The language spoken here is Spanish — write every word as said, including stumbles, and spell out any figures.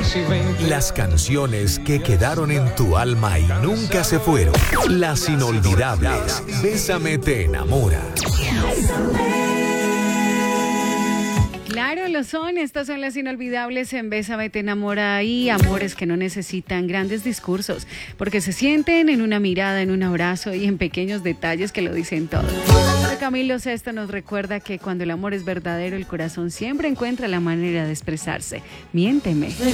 casi veinte. Las canciones que quedaron en tu alma y nunca se fueron. Las inolvidables. Bésame te enamora. Claro, lo son. Estas son las inolvidables en Bésame te enamora y amores que no necesitan grandes discursos, porque se sienten en una mirada, en un abrazo y en pequeños detalles que lo dicen todo. Camilo Sesto nos recuerda que cuando el amor es verdadero, el corazón siempre encuentra la manera de expresarse. Miénteme.